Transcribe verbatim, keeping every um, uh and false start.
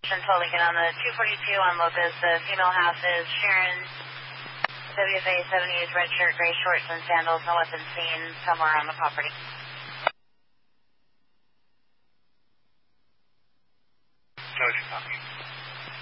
Until Lincoln on the two forty-two on Lopez, the female half is Sharon, W F A seventy-eight, red shirt, gray shorts, and sandals, no weapons seen somewhere on the property. George, copy.